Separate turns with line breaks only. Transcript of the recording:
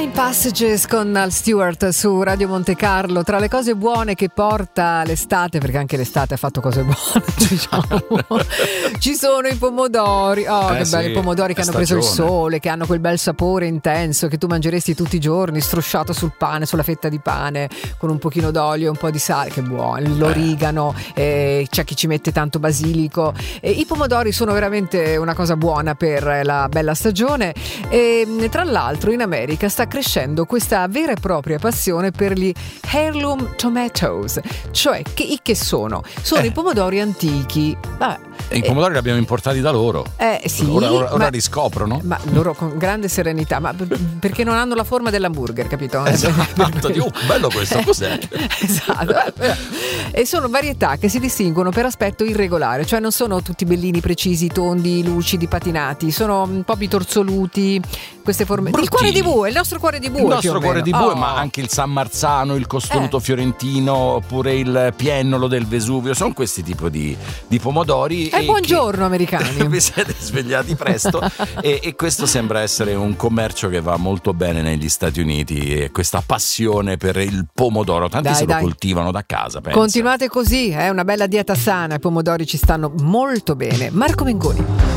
Fine Passages con Al Stewart su Radio Monte Carlo. Tra le cose buone che porta l'estate, perché anche l'estate ha fatto cose buone, diciamo, ci sono i pomodori. Che belli, i pomodori che hanno preso il sole, che hanno quel bel sapore intenso che tu mangeresti tutti i giorni, strusciato sul pane, sulla fetta di pane, con un pochino d'olio e un po' di sale. Che buono, l'origano, c'è chi ci mette tanto basilico. I pomodori sono veramente una cosa buona per la bella stagione. E tra l'altro in America sta crescendo questa vera e propria passione per gli heirloom tomatoes, cioè che sono i pomodori antichi. Vabbè,
e i pomodori li abbiamo importati da loro.
Sì,
ora riscoprono.
Ma loro con grande serenità, ma perché non hanno la forma dell'hamburger, capito?
Esatto, bello questo, cos'è?
Esatto. E sono varietà che si distinguono per aspetto irregolare, cioè non sono tutti bellini, precisi, tondi, lucidi, patinati, sono un po' bitorzoluti, queste forme.
Bruttini.
Il cuore di bue, il nostro cuore di bue.
Il nostro cuore di bue, ma anche il San Marzano, il costruto fiorentino, oppure il piennolo del Vesuvio, sono questi tipi di pomodori.
Buongiorno americani.
Vi siete svegliati presto e questo sembra essere un commercio che va molto bene negli Stati Uniti, e questa passione per il pomodoro, tanti lo coltivano da casa, pensa.
Continuate così, una bella dieta sana, i pomodori ci stanno molto bene. Marco Mengoni.